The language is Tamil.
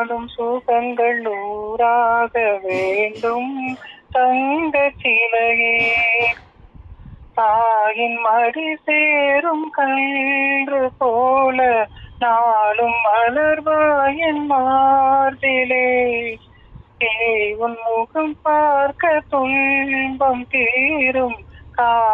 நாடும் சுகங்கள் நூறாக வேண்டும் தங்க சிலையே. தாயின் மடி சேரும் கன்று போல நாளும் மலர்வாயின் மார்பிலே. உன் முகம் பார்க்க துன்பம் தீரும்